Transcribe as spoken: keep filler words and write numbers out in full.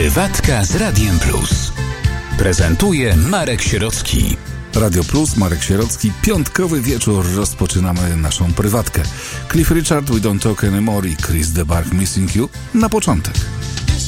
Prywatka z Radiem Plus. Prezentuje Marek Sierocki. Radio Plus, Marek Sierocki. Piątkowy wieczór rozpoczynamy naszą prywatkę. Cliff Richard, We Don't Talk Anymore i Chris de Burgh, Missing You na początek.